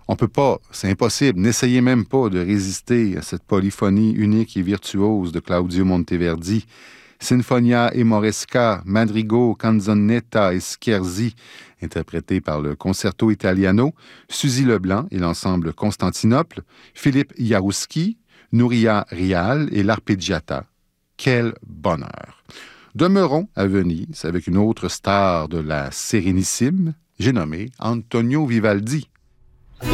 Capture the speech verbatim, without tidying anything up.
On peut pas, c'est impossible, n'essayez même pas de résister à cette polyphonie unique et virtuose de Claudio Monteverdi. Sinfonia e Moresca, Madrigo, Canzonetta et Scherzi, interprétés par le Concerto Italiano, Suzy Leblanc et l'ensemble Constantinople, Philippe Jarouski, Nouria Rial et l'Arpeggiata. Quel bonheur! Demeurons à Venise avec une autre star de la Sérénissime, j'ai nommé Antonio Vivaldi.